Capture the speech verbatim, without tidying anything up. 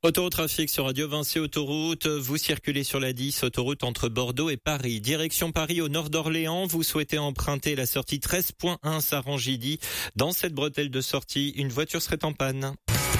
Retour au trafic sur Radio Vinci Autoroute. Vous circulez sur la dix, autoroute entre Bordeaux et Paris. Direction Paris au nord d'Orléans. Vous souhaitez emprunter la sortie treize point un Sarangidy. Dans cette bretelle de sortie, une voiture serait en panne.